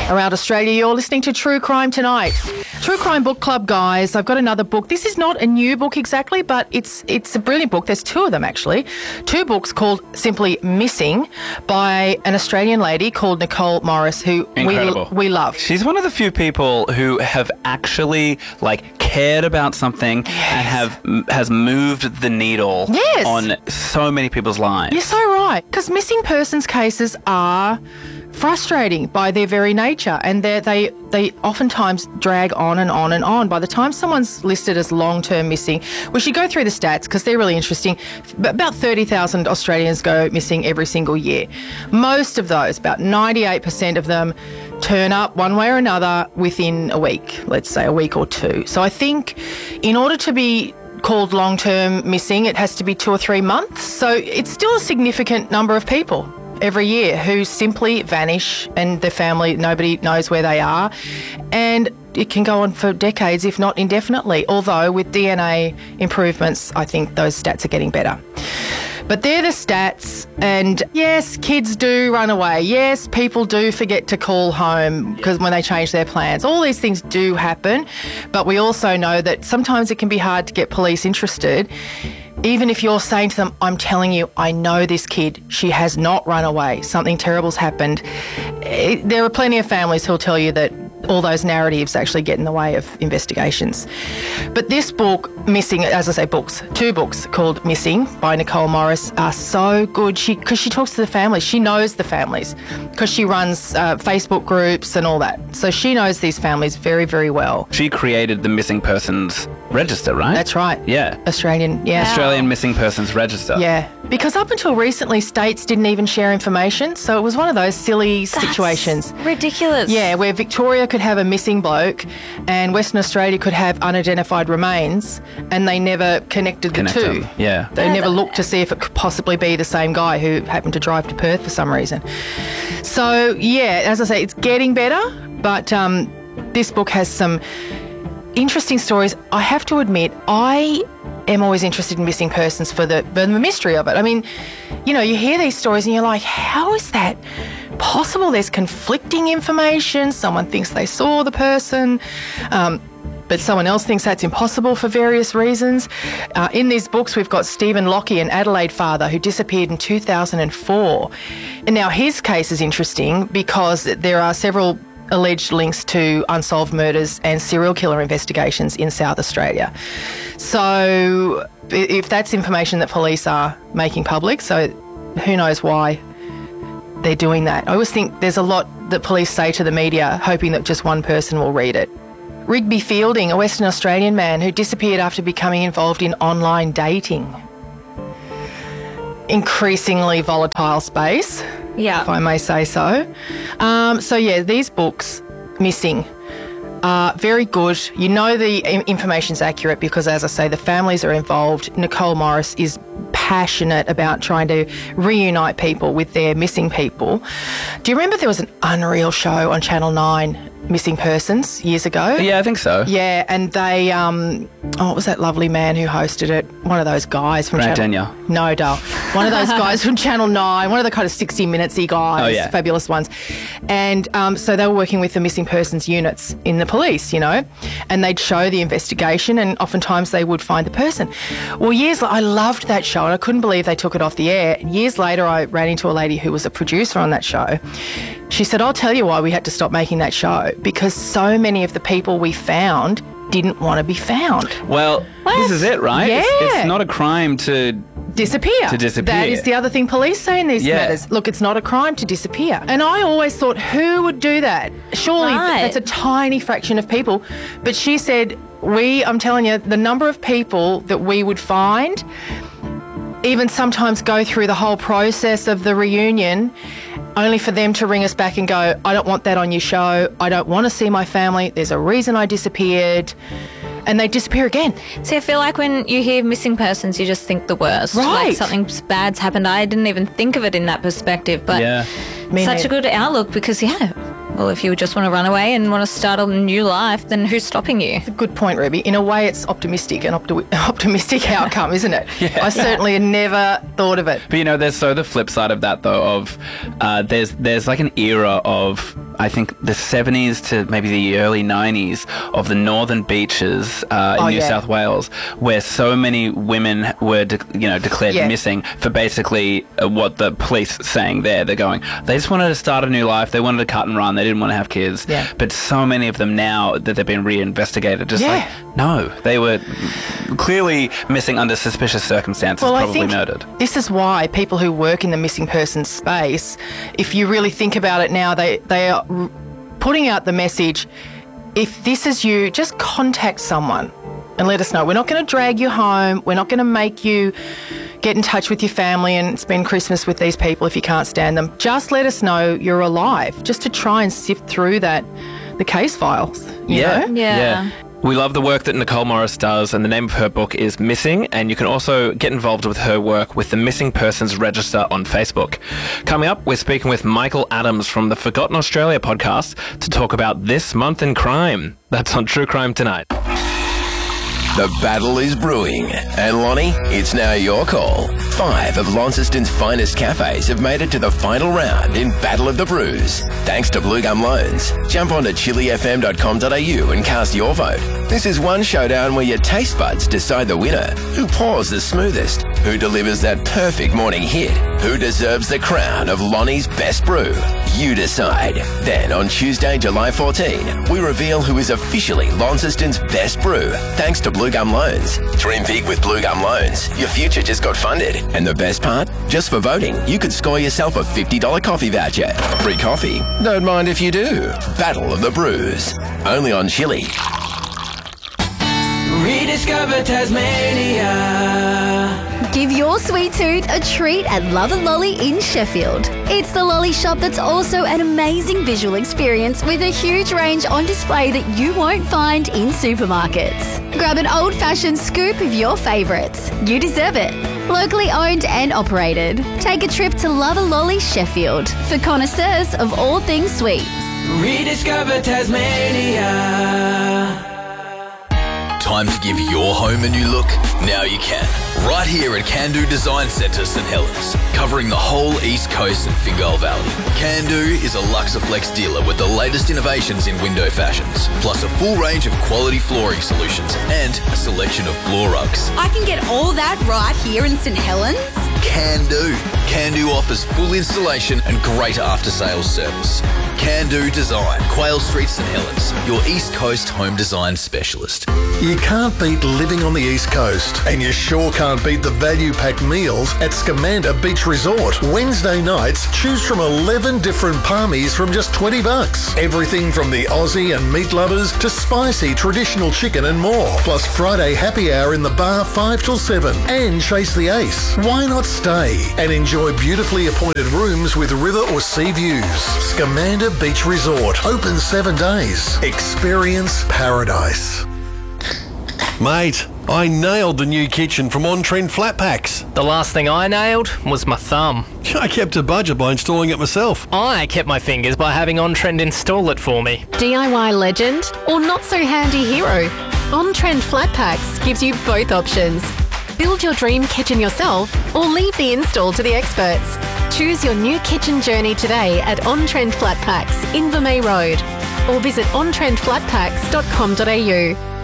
around Australia. You're listening to True Crime Tonight. True Crime Book Club, guys. I've got another book. This is not a new book exactly, but it's a brilliant book. There's two of them, actually. Two books called simply Missing by an Australian lady called Nicole Morris, who we love. She's one of the few people who have actually, cared about something and has moved the needle on so many people's lives. You're so right. Because missing persons cases are frustrating by their very nature, and they oftentimes drag on and on and on. By the time someone's listed as long-term missing, we should go through the stats because they're really interesting. About 30,000 Australians go missing every single year. Most of those, about 98% of them, turn up one way or another within a week, let's say a week or two. So I think in order to be called long-term missing, it has to be 2 or 3 months. So it's still a significant number of people every year who simply vanish, and their family, nobody knows where they are. And it can go on for decades, if not indefinitely. Although with DNA improvements, I think those stats are getting better. But they're the stats, and yes, kids do run away. Yes, people do forget to call home because when they change their plans. All these things do happen, but we also know that sometimes it can be hard to get police interested. Even if you're saying to them, I'm telling you, I know this kid, she has not run away, something terrible's happened. There are plenty of families who'll tell you that all those narratives actually get in the way of investigations. But this book, Missing, as I say, two books called Missing by Nicole Morris are so good because she talks to the families. She knows the families because she runs Facebook groups and all that. So she knows these families very, very well. She created the Missing Persons Register, right? That's right. Yeah. Australian Missing Persons Register. Yeah. Because up until recently, states didn't even share information. So it was one of those silly situations. Ridiculous. Yeah, where Victoria could have a missing bloke and Western Australia could have unidentified remains, and they never connected the two. Them. Yeah. They never looked to see if it could possibly be the same guy who happened to drive to Perth for some reason. So, yeah, as I say, it's getting better, but this book has some interesting stories. I have to admit, I am always interested in missing persons for the mystery of it. I mean, you know, you hear these stories and you're like, how is that possible? There's conflicting information. Someone thinks they saw the person, but someone else thinks that's impossible for various reasons. In these books, we've got Stephen Lockie, an Adelaide father who disappeared in 2004. And now his case is interesting because there are several alleged links to unsolved murders and serial killer investigations in South Australia. So if that's information that police are making public, so who knows why they're doing that. I always think there's a lot that police say to the media hoping that just one person will read it. Rigby Fielding, a Western Australian man who disappeared after becoming involved in online dating. Increasingly volatile space. Yeah. If I may say so. These books, Missing, are very good. You know the information's accurate because, as I say, the families are involved. Nicole Morris is passionate about trying to reunite people with their missing people. Do you remember there was an Unreal show on Channel 9, Missing Persons, years ago? Yeah, I think so. Yeah, and they, what was that lovely man who hosted it? One of those guys from Grant Channel... Denyer. No, Dale. One of those guys from Channel 9, one of the kind of 60 Minutes-y guys, fabulous ones. And so they were working with the missing persons units in the police, you know, and they'd show the investigation and oftentimes they would find the person. Well, I loved that show and I couldn't believe they took it off the air. Years later, I ran into a lady who was a producer on that show. She said, I'll tell you why we had to stop making that show, because so many of the people we found didn't want to be found. Well, this is it, right? Yeah. It's not a crime to disappear. That is the other thing police say in these matters. Look, it's not a crime to disappear. And I always thought, who would do that? Surely that's a tiny fraction of people. But she said, I'm telling you, the number of people that we would find, even sometimes go through the whole process of the reunion, only for them to ring us back and go, I don't want that on your show. I don't want to see my family. There's a reason I disappeared. And they disappear again. See, I feel like when you hear missing persons, you just think the worst. Right. Like something bad's happened. I didn't even think of it in that perspective. But such a good outlook because, well, if you just want to run away and want to start a new life, then who's stopping you? It's a good point, Ruby. In a way, it's optimistic, an optimistic outcome, isn't it? I certainly had never thought of it. But, there's the flip side of that, though, of there's like an era of I think, the 70s to maybe the early 90s of the northern beaches in New South Wales, where so many women were, declared missing for basically what the police saying there. They're going, they just wanted to start a new life. They wanted to cut and run. They didn't want to have kids. Yeah. But so many of them now that they've been reinvestigated, just like, no, they were clearly missing under suspicious circumstances, probably murdered. This is why people who work in the missing persons space, if you really think about it now, they are putting out the message, if this is you, just contact someone and let us know. We're not going to drag you home. We're not going to make you get in touch with your family and spend Christmas with these people if you can't stand them. Just let us know you're alive, just to try and sift through the case files. You know? Yeah. We love the work that Nicole Morris does, and the name of her book is Missing, and you can also get involved with her work with the Missing Persons Register on Facebook. Coming up, we're speaking with Michael Adams from the Forgotten Australia podcast to talk about this month in crime. That's on True Crime Tonight. The battle is brewing. And Lonnie, it's now your call. 5 of Launceston's finest cafes have made it to the final round in Battle of the Brews. Thanks to Blue Gum Loans. Jump on to chilifm.com.au and cast your vote. This is one showdown where your taste buds decide the winner. Who pours the smoothest? Who delivers that perfect morning hit? Who deserves the crown of Lonnie's best brew? You decide. Then on Tuesday, July 14, we reveal who is officially Launceston's best brew, thanks to Blue Gum Loans. Dream big with Blue Gum Loans. Your future just got funded. And the best part? Just for voting, you could score yourself a $50 coffee voucher. Free coffee? Don't mind if you do. Battle of the Brews. Only on Chili. Rediscover Tasmania. Give your sweet tooth a treat at Love and Lolly in Sheffield. It's the lolly shop that's also an amazing visual experience with a huge range on display that you won't find in supermarkets. Grab an old-fashioned scoop of your favourites. You deserve it. Locally owned and operated. Take a trip to Love and Lolly Sheffield for connoisseurs of all things sweet. Rediscover Tasmania. Time to give your home a new look? Now you can. Right here at Can-Do Design Centre, St Helens, covering the whole East Coast and Fingal Valley. Can-Do is a Luxaflex dealer with the latest innovations in window fashions, plus a full range of quality flooring solutions and a selection of floor rugs. I can get all that right here in St Helens? Can-Do. Can-Do offers full installation and great after-sales service. Can-Do Design, Quayle Street, St Helens, your East Coast home design specialist. You can't beat living on the East Coast, and you sure can't beat the value-packed meals at Scamander Beach Resort. Wednesday nights, choose from 11 different palmies from just $20. Everything from the Aussie and meat lovers to spicy traditional chicken and more. Plus Friday happy hour in the bar 5 till 7. And chase the ace. Why not stay and enjoy beautifully appointed rooms with river or sea views? Scamander Beach Resort. Open 7 days. Experience paradise. Mate, I nailed the new kitchen from On Trend Flat Packs. The last thing I nailed was my thumb. I kept a budget by installing it myself. I kept my fingers by having On Trend install it for me. DIY legend or not so handy hero? On Trend Flat Packs gives you both options. Build your dream kitchen yourself or leave the install to the experts. Choose your new kitchen journey today at On Trend Flat Packs, Invermay Road, or visit ontrendflatpacks.com.au.